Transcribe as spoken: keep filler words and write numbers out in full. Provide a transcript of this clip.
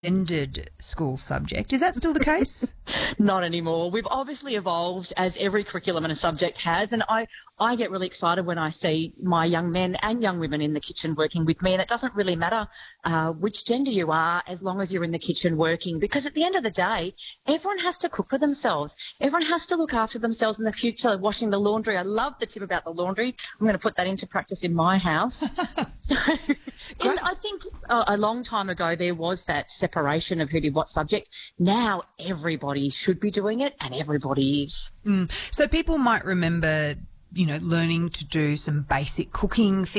ended school subject. Is that still the case? Not anymore. We've obviously evolved, as every curriculum and a subject has, and I, I get really excited when I see my young men and young women in the kitchen working with me, and it doesn't really matter uh, which gender you are as long as you're in the kitchen working, because at the end of the day, everyone has to cook for themselves. Everyone has to look after themselves in the future, washing the laundry. I love the tip about the laundry. I'm going to put that into practice in my house. So, and I think a, a long time ago there was that separation of who did what subject. Now everybody should be doing it, and everybody is. Mm. So people might remember, you know, learning to do some basic cooking things.